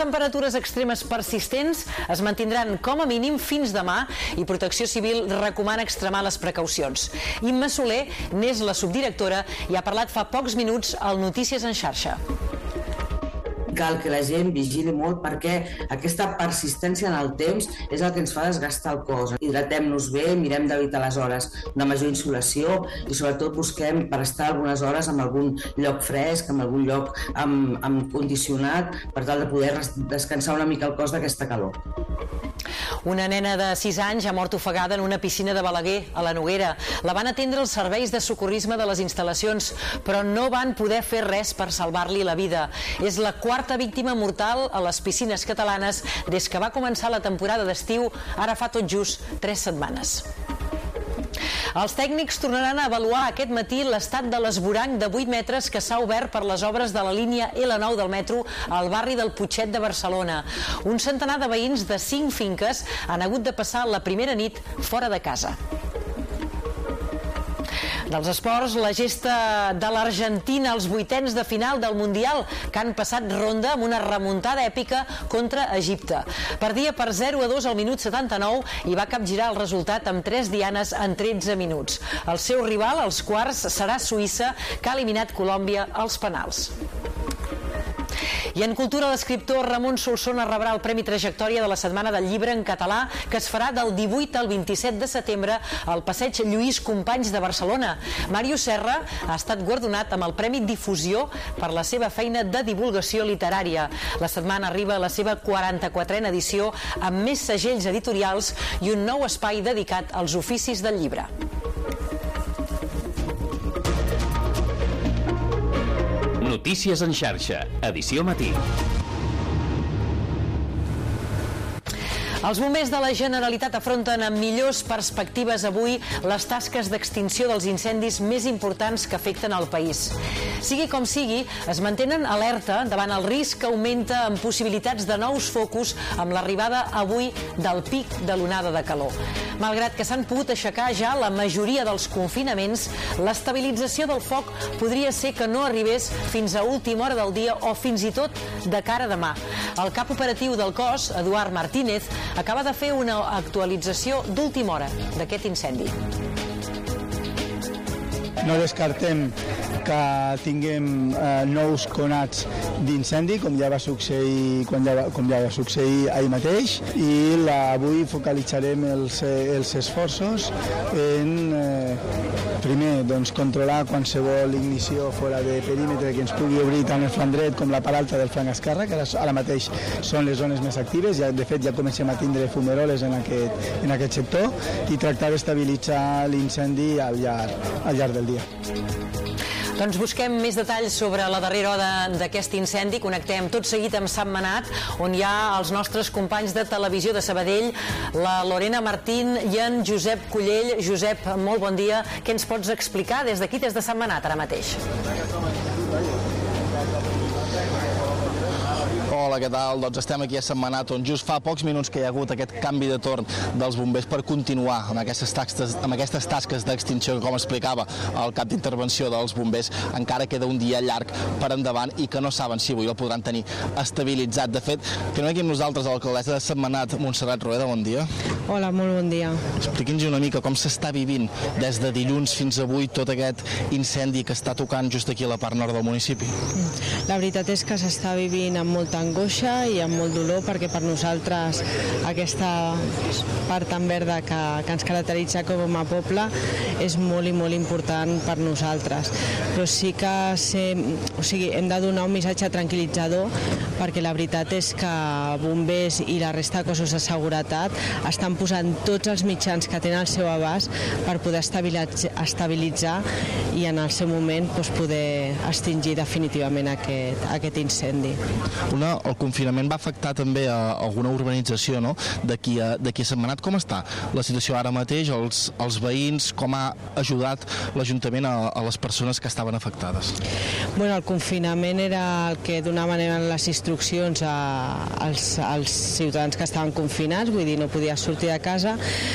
Temperatures extremes persistents es mantindran com a mínim fins demà i Protecció Civil recomana extremar les precaucions. Imma Soler n'és la subdirectora i ha parlat fa pocs minuts al Notícies en xarxa. Cal que la gent vigili molt perquè aquesta persistència en el temps és el que ens fa desgastar el cos. Hidratem-nos bé, mirem d'evitar les hores de major insolació i sobretot busquem per estar algunes hores en algun lloc fresc, en algun lloc amb condicionat, per tal de poder descansar una mica el cos d'aquesta calor. Una nena de 6 anys ha mort ofegada en una piscina de Balaguer, a la Noguera. La van atendre els serveis de socorrisme de les instal·lacions, però no van poder fer res per salvar-li la vida. És la quarta víctima mortal a les piscines catalanes des que va començar la temporada d'estiu, ara fa tot just 3 setmanes. Els tècnics tornaran a avaluar aquest matí l'estat de l'esvoranc de 8 metres que s'ha obert per les obres de la línia L9 del metro al barri del Putxet de Barcelona. Un centenar de veïns de 5 finques han hagut de passar la primera nit fora de casa. Dels esports, la gesta de l'Argentina als vuitens de final del Mundial, que han passat ronda amb una remuntada èpica contra Egipte. Perdia per 0-2 al minut 79 i va capgirar el resultat amb 3 dianes en 13 minuts. El seu rival, als quarts, serà Suïssa, que ha eliminat Colòmbia als penals. I en cultura, l'escriptor Ramon Solsona rebrà el Premi Trajectòria de la Setmana del Llibre en català, que es farà del 18 al 27 de setembre al Passeig Lluís Companys de Barcelona. Màrius Serra ha estat guardonat amb el Premi Difusió per la seva feina de divulgació literària. La setmana arriba a la seva 44a edició amb més segells editorials i un nou espai dedicat als oficis del llibre. Notícies en xarxa, edició matí. Els bombers de la Generalitat afronten amb millors perspectives avui les tasques d'extinció dels incendis més importants que afecten el país. Sigui com sigui, es mantenen alerta davant el risc que augmenta amb possibilitats de nous focus amb l'arribada avui del pic de l'onada de calor. Malgrat que s'han pogut aixecar ja la majoria dels confinaments, l'estabilització del foc podria ser que no arribés fins a última hora del dia o fins i tot de cara a demà. El cap operatiu del cos, Eduard Martínez, acaba de fer una actualització d'última hora d'aquest incendi. No descartem que tinguem nous conats d'incendi, com ja va succeir ahir mateix, i avui focalitzarem els esforços en primer, controlar qualsevol ignició fora de perímetre que ens pugui obrir tant el flanc dret com la part alta del flanc esquerre, que ara mateix són les zones més actives. De fet, ja comencem a tindre fumeroles en aquest sector i tractar d'estabilitzar l'incendi al llarg del dia. Doncs busquem més detalls sobre la darrera hora d'aquest incendi. Connectem tot seguit amb Sentmenat, on hi ha els nostres companys de Televisió de Sabadell, la Lorena Martín i en Josep Collell. Josep, molt bon dia. Què ens pots explicar des d'aquí, des de Sentmenat, ara mateix? Hola, què tal? Doncs estem aquí a Sentmenat, on just fa pocs minuts que hi ha hagut aquest canvi de torn dels bombers per continuar amb aquestes tasques d'extinció que, com explicava el cap d'intervenció dels bombers, encara queda un dia llarg per endavant i que no saben si avui el podran tenir estabilitzat. De fet, tenim aquí amb nosaltres l'alcaldessa de Sentmenat, Montserrat Rueda, bon dia. Hola, molt bon dia. Expliqui'ns una mica com s'està vivint des de dilluns fins avui tot aquest incendi que està tocant just aquí a la part nord del municipi. La veritat és que s'està vivint amb molta angoixa i amb molt dolor, perquè per nosaltres aquesta part tan verda que ens caracteritza com a poble és molt i molt important per nosaltres. Però sí que hem de donar un missatge tranquil·litzador, perquè la veritat és que bombers i la resta de cossos de seguretat estan posant tots els mitjans que tenen al seu abast per poder estabilitzar i en el seu moment poder extingir definitivament aquest incendi. El confinament va afectar també a alguna urbanització, no? D'aquí a Sentmenat. Com està la situació ara mateix? Els veïns, com ha ajudat l'Ajuntament a les persones que estaven afectades? Bueno, el confinament era el que donava les instruccions als ciutadans que estaven confinats, vull dir, no podia sortir de casa,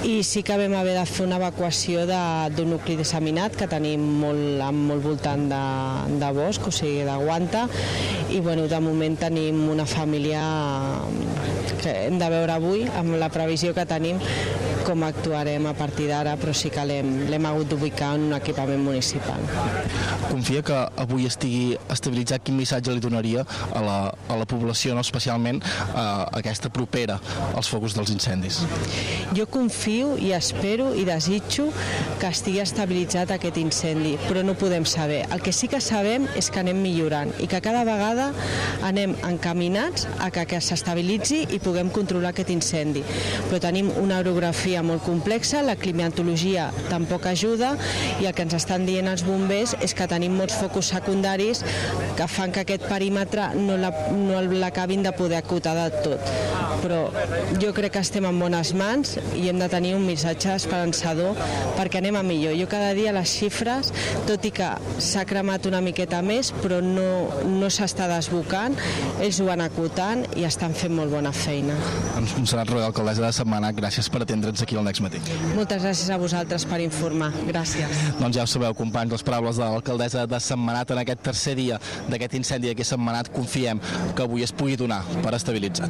i sí que vam haver de fer una evacuació d'un nucli disseminat que tenim molt voltant de bosc, o sigui, de Guanta, i de moment tenim una família que hem de veure avui, amb la previsió que tenim, com actuarem a partir d'ara, però sí que l'hem hagut d'ubicar en un equipament municipal. Confia que avui estigui estabilitzat? Quin missatge li donaria a la població, especialment aquesta propera als focus dels incendis? Jo confio i espero i desitjo que estigui estabilitzat aquest incendi, però no podem saber. El que sí que sabem és que anem millorant i que cada vegada anem encaminats a que s'estabilitzi i puguem controlar aquest incendi. Però tenim una orografia molt complexa, la climatologia tampoc ajuda i el que ens estan dient els bombers és que tenim molts focus secundaris que fan que aquest perímetre no l'acabin de poder acotar de tot. Però jo crec que estem en bones mans i hem de tenir un missatge esperançador perquè anem a millor. Jo cada dia les xifres, tot i que s'ha cremat una miqueta més, però no s'està desbocant, ells ho van acotant i estan fent molt bona feina. Montserrat Roder, alcaldessa de Sentmenat, gràcies per atendre'ns aquí al Next Matí. Moltes gràcies a vosaltres per informar. Gràcies. Doncs ja ho sabeu, companys, les paraules de l'alcaldessa de Sentmenat en aquest tercer dia d'aquest incendi aquí a Sentmenat. Confiem que avui es pugui donar per estabilitzat.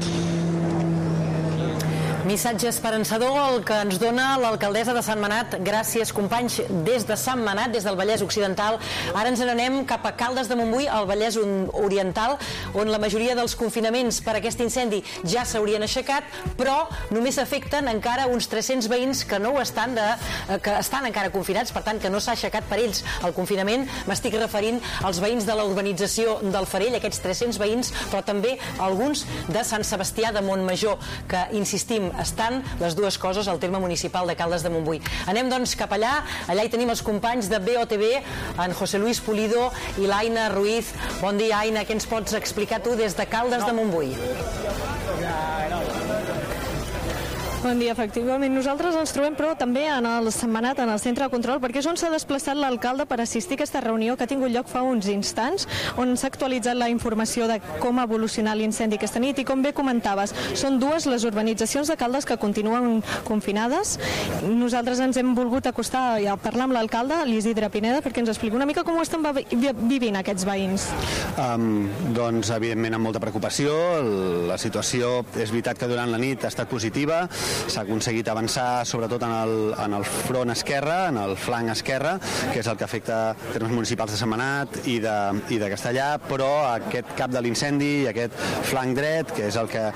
Missatge esperançador el que ens dona l'alcaldessa de Sentmenat. Gràcies, companys, des de Sentmenat, des del Vallès Occidental. Ara ens n'anem cap a Caldes de Montbui, al Vallès Oriental, on la majoria dels confinaments per aquest incendi ja s'haurien aixecat, però només afecten encara uns 300 veïns que que estan encara confinats, per tant, que no s'ha aixecat per ells el confinament. M'estic referint als veïns de la urbanització del Farell, aquests 300 veïns, però també alguns de Sant Sebastià de Montmajor, que, insistim, estan les dues coses al terme municipal de Caldes de Montbui. Anem doncs cap allà hi tenim els companys de BOTV, en José Luis Pulido i l'Aina Ruiz. Bon dia, Aina, què ens pots explicar tu des de Caldes de Montbui? Bon dia, efectivament. Nosaltres ens trobem, però, també en el Sentmenat, en el centre de control, perquè és on s'ha desplaçat l'alcalde per assistir a aquesta reunió que ha tingut lloc fa uns instants, on s'ha actualitzat la informació de com ha evolucionat l'incendi aquesta nit i, com bé comentaves, són dues les urbanitzacions de Caldes que continuen confinades. Nosaltres ens hem volgut acostar a parlar amb l'alcalde, l'Isidre Pineda, perquè ens expliqui una mica com ho estan vivint aquests veïns. Doncs, evidentment, amb molta preocupació. La situació, és veritat que durant la nit ha estat positiva, s'ha aconseguit avançar sobretot en el front esquerre, en el flanc esquerre, que és el que afecta termes municipals de Sentmenat i de Castellà, però aquest cap de l'incendi i aquest flanc dret, que és el que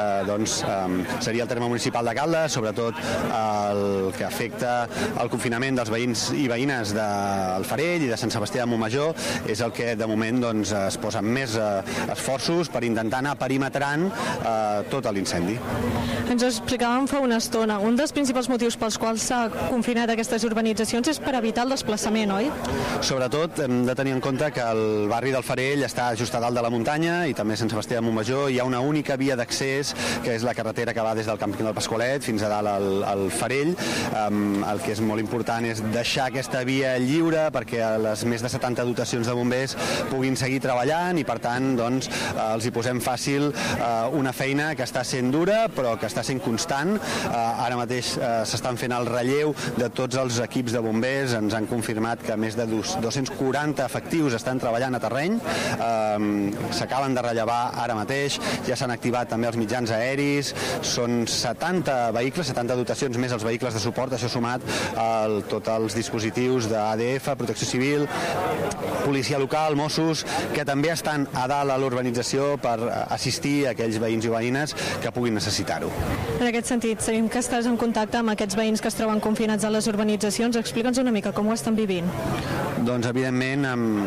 seria el terme municipal de Caldes, sobretot el que afecta el confinament dels veïns i veïnes del Farell i de Sant Sebastià de Montmajor, és el que de moment es posen més esforços per intentar anar perimetrant tot l'incendi. Ens ho explicàvem fa una estona. Un dels principals motius pels quals s'ha confinat aquestes urbanitzacions és per evitar el desplaçament, oi? Sobretot hem de tenir en compte que el barri del Farell està just a dalt de la muntanya i també a Sant Sebastià de Montmajor hi ha una única via d'accés, que és la carretera que va des del càmping del Pasqualet fins a dalt al Farell. El que és molt important és deixar aquesta via lliure perquè les més de 70 dotacions de bombers puguin seguir treballant i, per tant, els hi posem fàcil una feina que està sent dura però que està sent constant. Ara mateix s'estan fent el relleu de tots els equips de bombers, ens han confirmat que més de 240 efectius estan treballant a terreny, s'acaben de rellevar ara mateix, ja s'han activat també els mitjans aeris, són 70 vehicles, 70 dotacions més els vehicles de suport, això sumat a tots els dispositius d'ADF, Protecció Civil, policia local, Mossos, que també estan a dalt a l'urbanització per assistir a aquells veïns i veïnes que puguin necessitar-ho. En aquest sentit, sabem que estàs en contacte amb aquests veïns que es troben confinats a les urbanitzacions. Explica'ns una mica com ho estan vivint. Doncs, evidentment,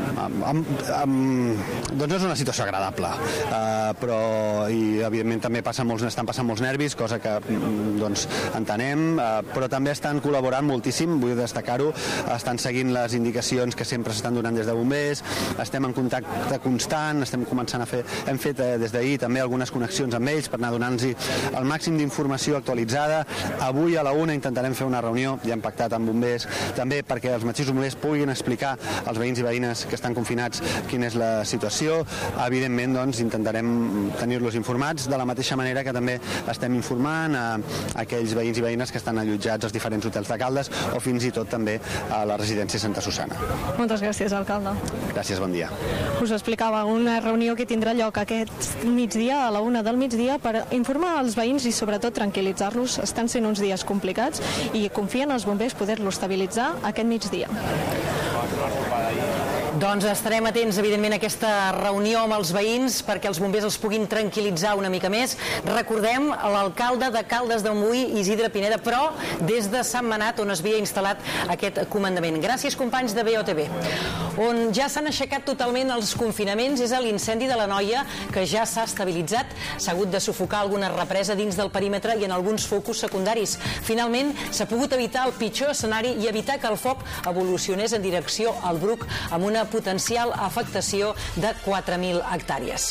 no és una situació agradable, però evidentment també estan passant molts nervis, cosa que entenem, però també estan col·laborant moltíssim, vull destacar-ho, estan seguint les indicacions que sempre s'estan donant des de bombers, estem en contacte constant, hem fet des d'ahir també algunes connexions amb ells per anar donant-los el màxim d'informació actualitzada. Avui a la 1 intentarem fer una reunió, ja hem pactat amb bombers, també perquè els mateixos bombers puguin explicar explicar als veïns i veïnes que estan confinats quina és la situació. Evidentment, doncs, intentarem tenir-los informats de la mateixa manera que també estem informant a aquells veïns i veïnes que estan allotjats als diferents hotels de Caldes o fins i tot també a la residència Santa Susana. Moltes gràcies, alcalde. Gràcies, bon dia. Us explicava una reunió que tindrà lloc aquest migdia, a la 1 del migdia, per informar als veïns i sobretot tranquil·litzar-los. Estan sent uns dies complicats i confien els bombers poder-lo estabilitzar aquest migdia. Doncs estarem atents, evidentment, a aquesta reunió amb els veïns perquè els bombers els puguin tranquil·litzar una mica més. Recordem l'alcalde de Caldes de Montbui, Isidre Pineda, però des de Sentmenat, on es havia instal·lat aquest comandament. Gràcies, companys de BOTV. On ja s'han aixecat totalment els confinaments és a l'incendi de l'Anoia, que ja s'ha estabilitzat. S'ha hagut de sufocar alguna represa dins del perímetre i en alguns focus secundaris. Finalment, s'ha pogut evitar el pitjor escenari i evitar que el foc evolucionés en direcció al Bruc amb una potencial afectació de 4.000 hectàrees.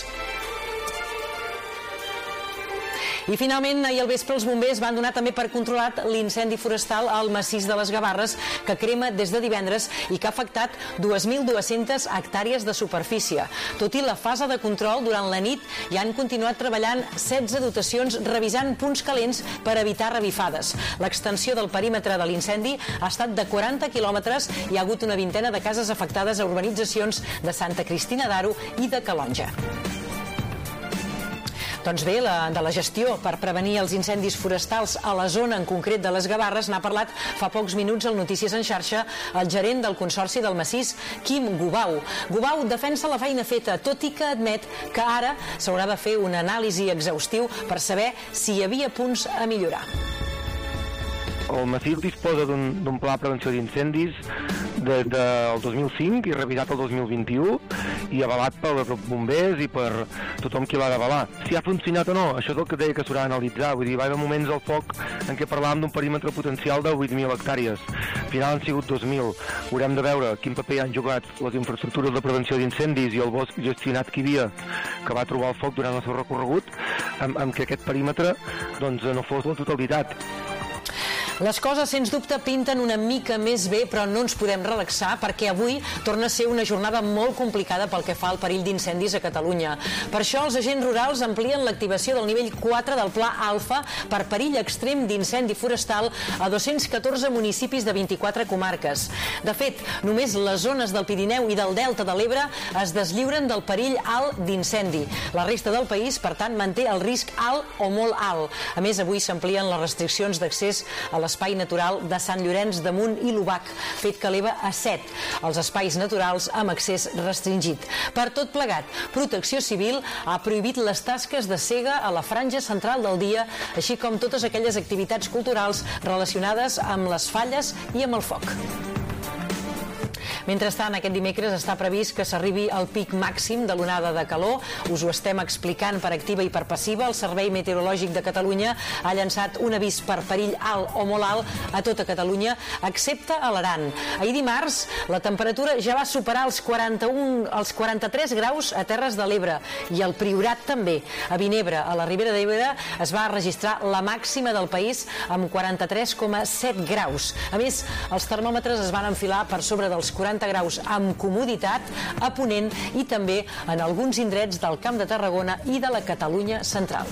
I finalment, ahir al vespre, els bombers van donar també per controlat l'incendi forestal al massís de les Gavarres, que crema des de divendres i que ha afectat 2.200 hectàrees de superfície. Tot i la fase de control, durant la nit hi han continuat treballant 16 dotacions revisant punts calents per evitar revifades. L'extensió del perímetre de l'incendi ha estat de 40 quilòmetres i hi ha hagut una vintena de cases afectades a urbanitzacions de Santa Cristina d'Aro i de Calonja. Doncs bé, de la gestió per prevenir els incendis forestals a la zona en concret de les Gavarres n'ha parlat fa pocs minuts al Notícies en xarxa el gerent del Consorci del Massís, Quim Gubau. Gubau defensa la feina feta, tot i que admet que ara s'haurà de fer una anàlisi exhaustiu per saber si hi havia punts a millorar. El massís disposa d'un pla de prevenció d'incendis des del 2005 i revisat el 2021 i avalat pels bombers i per tothom qui l'ha d'avalar. Si ha funcionat o no, això és el que deia que s'haurà d'analitzar. Vull dir, va haver moments al foc en què parlàvem d'un perímetre potencial de 8.000 hectàrees. Al final han sigut 2.000. Haurem de veure quin paper han jugat les infraestructures de prevenció d'incendis i el bosc gestionat que hi havia, que va trobar el foc durant el seu recorregut, amb que aquest perímetre doncs, no fos la totalitat. Les coses, sens dubte, pinten una mica més bé, però no ens podem relaxar perquè avui torna a ser una jornada molt complicada pel que fa al perill d'incendis a Catalunya. Per això els agents rurals amplien l'activació del nivell 4 del Pla Alfa per perill extrem d'incendi forestal a 214 municipis de 24 comarques. De fet, només les zones del Pirineu i del Delta de l'Ebre es deslliuren del perill alt d'incendi. La resta del país, per tant, manté el risc alt o molt alt. A més, avui s'amplien les restriccions d'accés a l'espai natural de Sant Llorenç de Munt i l'Obac, fet que eleva a 7 els espais naturals amb accés restringit. Per tot plegat, Protecció Civil ha prohibit les tasques de sega a la franja central del dia, així com totes aquelles activitats culturals relacionades amb les falles i amb el foc. Mentrestant, aquest dimecres està previst que s'arribi al pic màxim de l'onada de calor. Us ho estem explicant per activa i per passiva. El Servei Meteorològic de Catalunya ha llançat un avís per perill alt o molt alt a tota Catalunya, excepte a l'Aran. Ahir dimarts, la temperatura ja va superar els 43 graus a Terres de l'Ebre i al Priorat també. A Vinebre, a la Ribera d'Ebre, es va registrar la màxima del país amb 43,7 graus. A més, els termòmetres es van enfilar per sobre dels 40 graus amb comoditat a Ponent i també en alguns indrets del Camp de Tarragona i de la Catalunya central.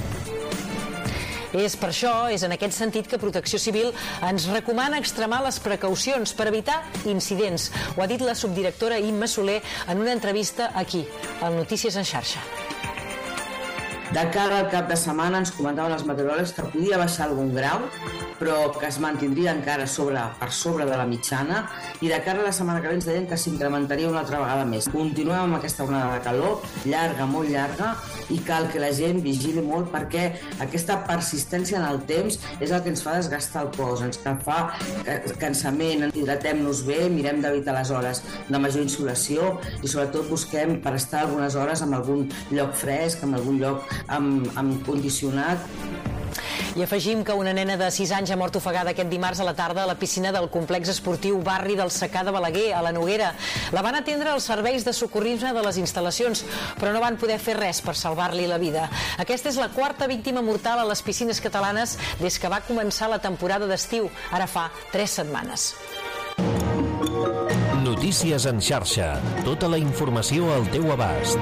És per això, és en aquest sentit que Protecció Civil ens recomana extremar les precaucions per evitar incidents. Ho ha dit la subdirectora Imma Soler en una entrevista aquí, al Notícies en xarxa. De cara al cap de setmana ens comentaven els meteoròlegs que podia baixar algun grau, però que es mantindria encara per sobre de la mitjana, i de cara a la setmana que ve ens deien que s'incrementaria una altra vegada més. Continuem amb aquesta onada de calor, llarga, molt llarga, i cal que la gent vigili molt perquè aquesta persistència en el temps és el que ens fa desgastar el cos, ens fa cansament, hidratem-nos bé, mirem d'evitar les hores de major insolació i sobretot busquem per estar algunes hores en algun lloc fresc, en algun lloc amb condicionat. I afegim que una nena de 6 anys ha mort ofegada aquest dimarts a la tarda a la piscina del complex esportiu Barri del Secà de Balaguer, a la Noguera. La van atendre els serveis de socorrisme de les instal·lacions, però no van poder fer res per salvar-li la vida. Aquesta és la quarta víctima mortal a les piscines catalanes des que va començar la temporada d'estiu, ara fa 3 setmanes. Notícies en xarxa. Tota la informació al teu abast.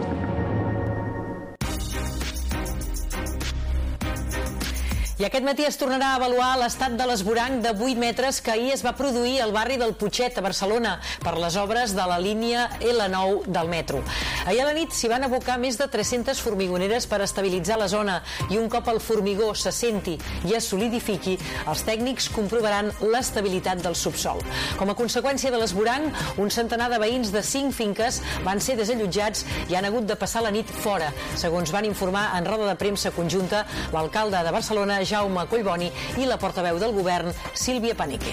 I aquest matí es tornarà a avaluar l'estat de l'esvoranc de 8 metres que ahir es va produir al barri del Putxet, a Barcelona, per les obres de la línia L9 del metro. Ahir a la nit s'hi van abocar més de 300 formigoneres per estabilitzar la zona i un cop el formigó s'assenti i es solidifiqui, els tècnics comprovaran l'estabilitat del subsol. Com a conseqüència de l'esvoranc, un centenar de veïns de 5 finques van ser desallotjats i han hagut de passar la nit fora, segons van informar en roda de premsa conjunta l'alcalde de Barcelona, Jaume Collboni, i la portaveu del govern, Sílvia Panique.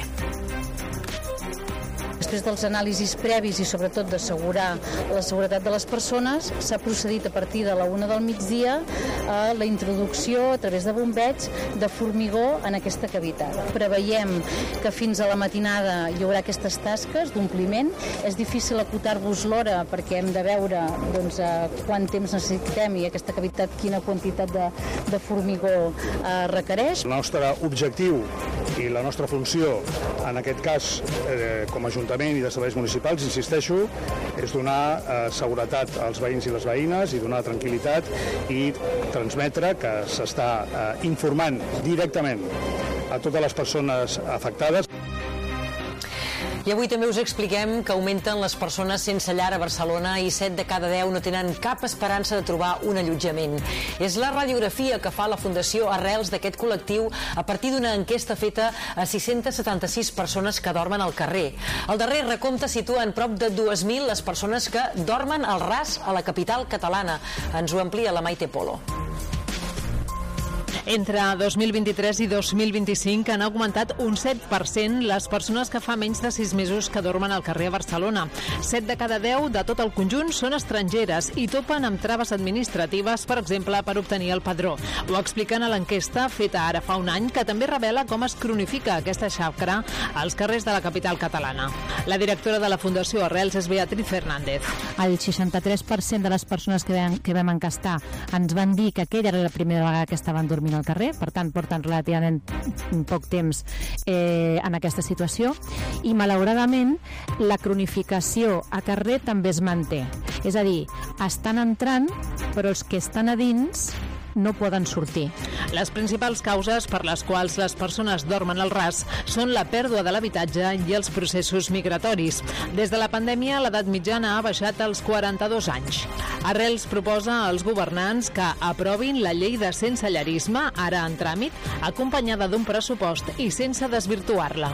Després dels anàlisis previs i sobretot d'assegurar la seguretat de les persones, s'ha procedit a partir de la 1 del migdia a la introducció a través de bombeig de formigó en aquesta cavitat. Preveiem que fins a la matinada hi haurà aquestes tasques d'ompliment. És difícil acotar-vos l'hora perquè hem de veure quant temps necessitem i aquesta cavitat quina quantitat de formigó requereix. El nostre objectiu i la nostra funció, en aquest cas com a Ajuntament i de serveis municipals, insisteixo, és donar seguretat als veïns i les veïnes i donar tranquil·litat i transmetre que s'està informant directament a totes les persones afectades. I avui també us expliquem que augmenten les persones sense llar a Barcelona i 7 de cada 10 no tenen cap esperança de trobar un allotjament. És la radiografia que fa la Fundació Arrels d'aquest col·lectiu a partir d'una enquesta feta a 676 persones que dormen al carrer. El darrer recompte situa en prop de 2.000 les persones que dormen al ras a la capital catalana. Ens ho amplia la Maite Polo. Entre 2023 i 2025 han augmentat un 7% les persones que fa menys de 6 mesos que dormen al carrer a Barcelona. 7 de cada 10 de tot el conjunt són estrangeres i topen amb traves administratives, per exemple, per obtenir el padró. Ho expliquen a l'enquesta feta ara fa un any, que també revela com es cronifica aquesta xacra als carrers de la capital catalana. La directora de la Fundació Arrels és Beatriz Fernández. El 63% de les persones que vam encastar ens van dir que aquella era la primera vegada que estaven dormint al carrer, per tant porten relativament poc temps en aquesta situació, i malauradament la cronificació a carrer també es manté. És a dir, estan entrant, però els que estan a dins no poden sortir. Les principals causes per les quals les persones dormen al ras són la pèrdua de l'habitatge i els processos migratoris. Des de la pandèmia, l'edat mitjana ha baixat als 42 anys. Arrels proposa als governants que aprovin la llei de sensellarisme, ara en tràmit, acompanyada d'un pressupost i sense desvirtuar-la.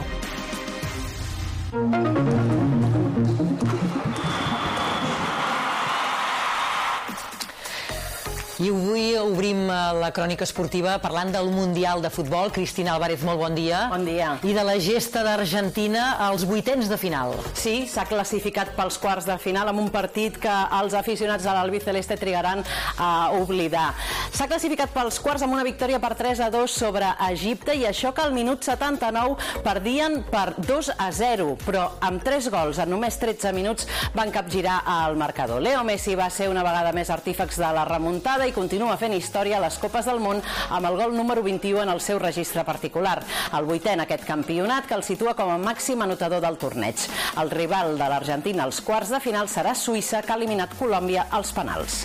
I avui obrim la crònica esportiva parlant del Mundial de Futbol. Cristina Álvarez, molt bon dia. Bon dia. I de la gesta d'Argentina als vuitens de final. Sí, s'ha classificat pels quarts de final amb un partit que els aficionats de l'albiceleste trigaran a oblidar. S'ha classificat pels quarts amb una victòria per 3-2 sobre Egipte, i això que al minut 79 perdien per 2-0, però amb 3 gols en només 13 minuts van capgirar al marcador. Leo Messi va ser una vegada més artífex de la remuntada i continua fent història a les Copes del Món amb el gol número 21 en el seu registre particular. El 8è en aquest campionat, que el situa com a màxim anotador del torneig. El rival de l'Argentina als quarts de final serà Suïssa, que ha eliminat Colòmbia als penals.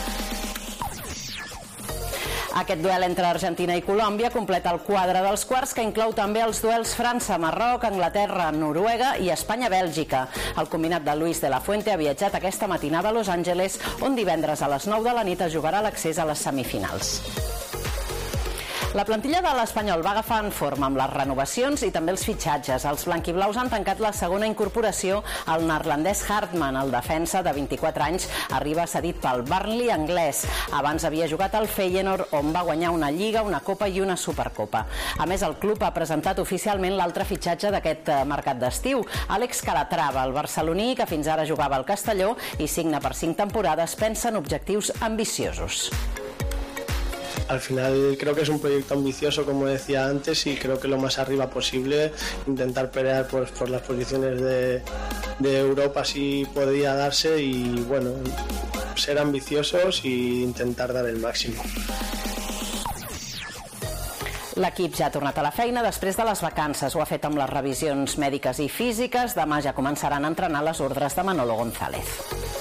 Aquest duel entre Argentina i Colòmbia completa el quadre dels quarts, que inclou també els duels França-Marroc, Anglaterra-Noruega i Espanya-Bèlgica. El combinat de Luis de la Fuente ha viatjat aquesta matinada a Los Angeles, on divendres a les 9 de la nit es jugarà l'accés a les semifinals. La plantilla de l'Espanyol va agafant forma amb les renovacions i també els fitxatges. Els blanquiblaus han tancat la segona incorporació al neerlandès Hartman. El defensa de 24 anys arriba cedit pel Burnley anglès. Abans havia jugat al Feyenoord, on va guanyar una Lliga, una Copa i una Supercopa. A més, el club ha presentat oficialment l'altre fitxatge d'aquest mercat d'estiu, Àlex Calatrava, el barceloní, que fins ara jugava al Castelló i signa per 5 temporades, pensa en objectius ambiciosos. Al final creo que es un proyecto ambicioso, como decía antes, y creo que lo más arriba posible, intentar pelear por las posiciones de Europa si podría darse, y bueno, ser ambiciosos e intentar dar el máximo. L'equip ja ha tornat a la feina després de les vacances. Ho ha fet amb les revisions mèdiques i físiques. Demà ja començaran a entrenar les ordres de Manolo González.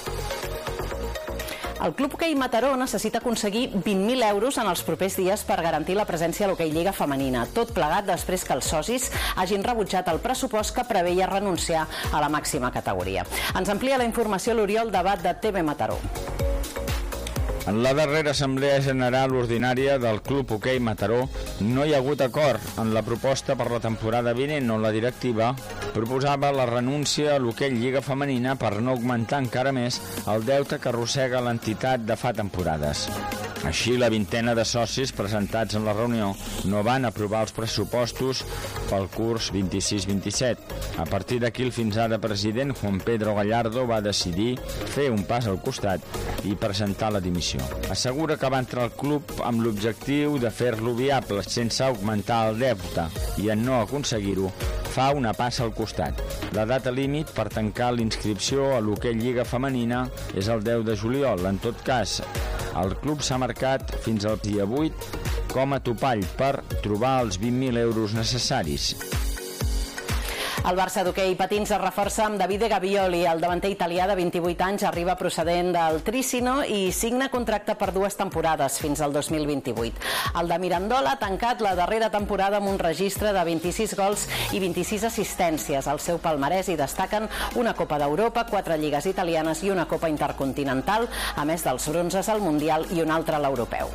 El Club Hoquei Mataró necessita aconseguir 20.000 euros en els propers dies per garantir la presència a l'Hoquei Lliga Femenina. Tot plegat després que els socis hagin rebutjat el pressupost que preveia renunciar a la màxima categoria. Ens amplia la informació l'Oriol Debat de TV Mataró. En la darrera assemblea general ordinària del Club Hoquei Mataró no hi ha hagut acord en la proposta per la temporada vinent on la directiva proposava la renúncia a l'Hoquei Lliga Femenina per no augmentar encara més el deute que arrossega l'entitat de fa temporades. Així, la vintena de socis presentats en la reunió no van aprovar els pressupostos pel curs 26-27. A partir d'aquí, el fins ara president Juan Pedro Gallardo va decidir fer un pas al costat i presentar la dimissió. Assegura que va entrar al club amb l'objectiu de fer-lo viable sense augmentar el deute i en no aconseguir-ho fa una passa al costat. La data límit per tancar l'inscripció a l'Hoquei Lliga Femenina és el 10 de juliol. En tot cas, el club s'ha marcat fins al dia 8 com a topall per trobar els 20.000 euros necessaris. El Barça d'hoquei patins es reforça amb Davide Gavioli. El davanter italià de 28 anys arriba procedent del Trissino i signa contracte per 2 temporades fins al 2028. El de Mirandola ha tancat la darrera temporada amb un registre de 26 gols i 26 assistències. Al seu palmarès hi destaquen una Copa d'Europa, 4 lligues italianes i una Copa Intercontinental, a més dels bronzes al Mundial i un altre a l'Europeu.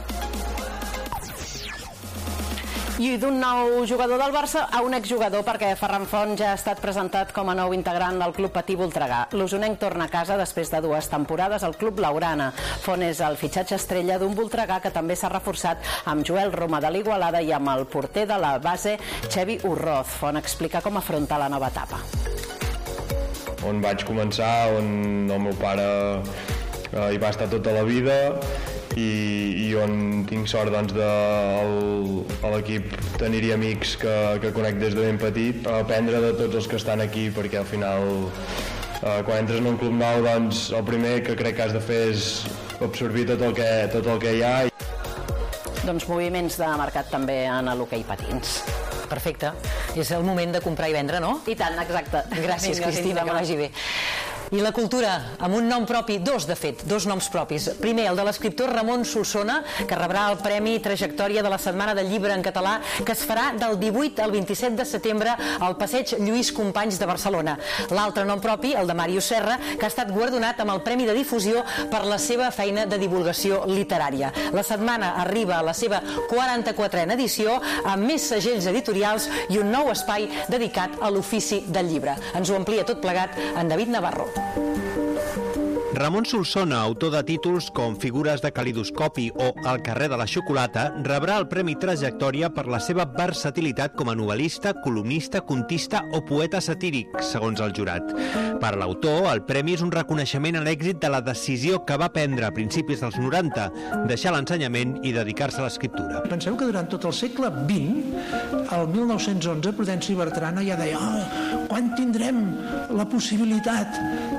I d'un nou jugador del Barça a un exjugador, perquè Ferran Font ja ha estat presentat com a nou integrant del Club Patí Voltregà. L'usonenc torna a casa després de 2 temporades al Club Laurana. Font és el fitxatge estrella d'un Voltregà que també s'ha reforçat amb Joel Roma de l'Igualada i amb el porter de la base, Xevi Urroz. Font explica com afronta la nova etapa. On vaig començar, on el meu pare hi va estar tota la vida, i on tinc sort doncs, a l'equip tenir-hi amics que conec des de ben petit, aprendre de tots els que estan aquí, perquè al final quan entres en un club nou doncs el primer que crec que has de fer és absorbir tot el que hi ha. Doncs moviments de mercat també en l'hoquei patins. Perfecte. És el moment de comprar i vendre, no? I tant, exacte. Gràcies, Cristina, que vagi bé. I la cultura, amb un nom propi, 2 de fet, 2 noms propis. Primer, el de l'escriptor Ramon Solsona, que rebrà el Premi Trajectòria de la Setmana del Llibre en Català, que es farà del 18 al 27 de setembre al Passeig Lluís Companys de Barcelona. L'altre nom propi, el de Màrius Serra, que ha estat guardonat amb el Premi de Difusió per la seva feina de divulgació literària. La setmana arriba a la seva 44a edició, amb més segells editorials i un nou espai dedicat a l'ofici del llibre. Ens ho amplia tot plegat en David Navarro. Ramon Solsona, autor de títols com Figures de calidoscopi o El carrer de la xocolata, rebrà el Premi Trajectòria per la seva versatilitat com a novel·lista, columnista, contista o poeta satíric, segons el jurat. Per a l'autor, el premi és un reconeixement a l'èxit de la decisió que va prendre a principis dels 90, deixar l'ensenyament i dedicar-se a l'escriptura. Penseu que durant tot el segle XX, el 1911, Prudenci Bertrana ja deia quan tindrem la possibilitat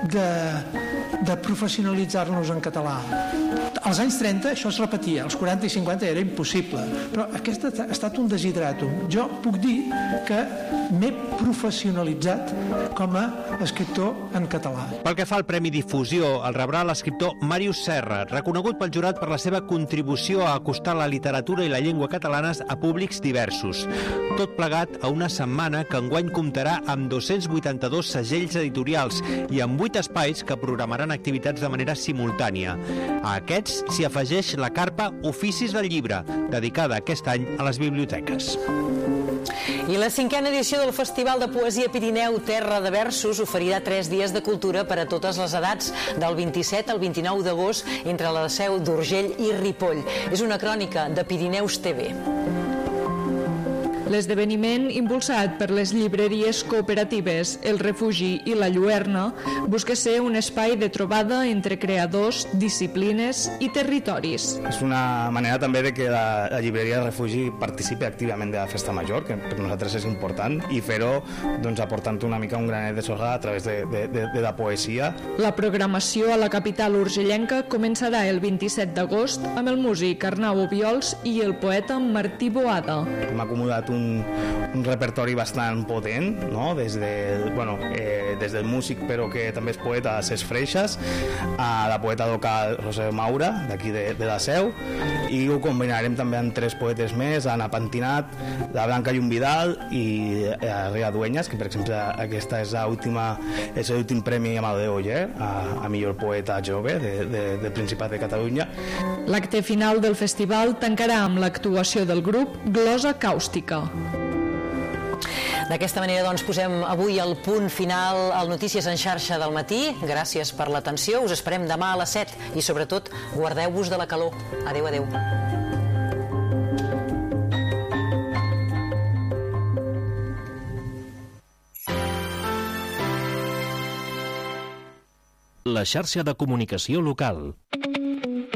de professionalitzar-nos en català. Als anys 30 això es repetia, als 40 i 50 era impossible, però aquest ha estat un desideratum. Jo puc dir que m'he professionalitzat com a escriptor en català. Pel que fa al Premi Difusió, el rebrà l'escriptor Màrius Serra, reconegut pel jurat per la seva contribució a acostar la literatura i la llengua catalanes a públics diversos. Tot plegat a una setmana que enguany comptarà amb 282 segells editorials i amb 8 espais que programaran activitats de manera simultània. A aquests s'hi afegeix la carpa Oficis del Llibre, dedicada aquest any a les biblioteques. I la 5a edició del Festival de Poesia Pirineu Terra de Versos oferirà 3 dies de cultura per a totes les edats, del 27 al 29 d'agost, entre la Seu d'Urgell i Ripoll. És una crònica de Pirineus TV. L'esdeveniment, impulsat per les llibreries cooperatives El Refugi i La Lluerna, busca ser un espai de trobada entre creadors, disciplines i territoris. És una manera també de que la llibreria El Refugi participi activament de la Festa Major, que per nosaltres és important, i fer-ho aportant una mica un granet de sorra a través de la poesia. La programació a la capital urgellenca començarà el 27 d'agost amb el músic Arnau Obiols i el poeta Martí Boada. Hem acomodat un repertori bastant potent, no? des del músic, però que també és poeta, Cés Freixas, a la poeta local Roser Maura, d'aquí de la Seu, i ho combinarem també amb 3 poetes més, Anna Pentinat, la Blanca Llum Vidal i Ria Dueñas, que per exemple aquesta és l'últim premi Amadeu Oller a millor poeta jove del Principat de Catalunya. L'acte final del festival tancarà amb l'actuació del grup Glosa Càustica. D'aquesta manera, doncs, posem avui el punt final al Notícies en xarxa del matí. Gràcies per l'atenció. Us esperem demà a les 7 i, sobretot, guardeu-vos de la calor. Adéu, adéu. La xarxa de comunicació local.